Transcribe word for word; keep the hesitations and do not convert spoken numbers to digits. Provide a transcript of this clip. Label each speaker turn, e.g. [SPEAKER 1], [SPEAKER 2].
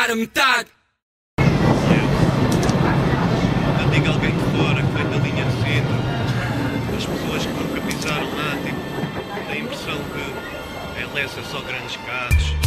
[SPEAKER 1] dar a metade.
[SPEAKER 2] Eu digo alguém de fora que vem da linha de centro, as pessoas que nunca pisaram lá, tipo, têm a impressão que a L S é só grandes carros.